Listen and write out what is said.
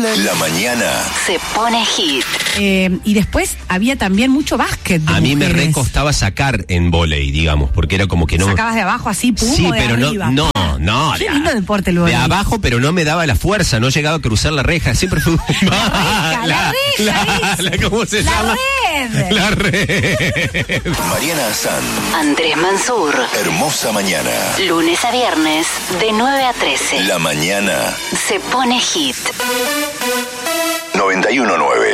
La mañana se pone hit. Y después había también mucho básquet de A mí me mujeres. recostaba sacar en vóley, digamos, porque era como que no... Sacabas de abajo así, pum, Sí, o de pero arriba. no. Qué lindo deporte el vóley. De abajo, pero no me daba la fuerza, no llegaba a cruzar la reja, siempre fue... La reja, ¿cómo se la llama? red. La red. Mariana Azán, Andrés Mansur. hermosa mañana. Lunes a viernes, de 9 a 13. La mañana Se pone hit. 91.9.